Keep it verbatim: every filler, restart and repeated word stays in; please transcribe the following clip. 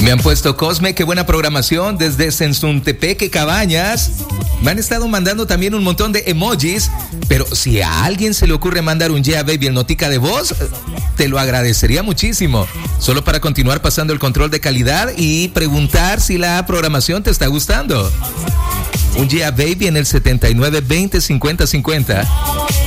Me han puesto Cosme, qué buena programación desde Sensuntepeque, Cabañas. Me han estado mandando también un montón de emojis, pero si a alguien se le ocurre mandar un Yeah Baby en notica de voz, te lo agradecería muchísimo. Solo para continuar pasando el control de calidad y preguntar si la programación te está gustando. Un Yeah Baby en el setenta y nueve veinte cincuenta cincuenta.